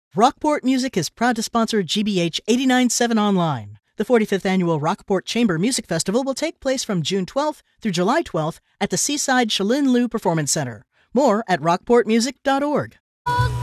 Rockport Music is proud to sponsor GBH 89.7 Online. The 45th Annual Rockport Chamber Music Festival will take place from June 12th through July 12th at the Seaside Shalin Liu Performance Center. More at rockportmusic.org.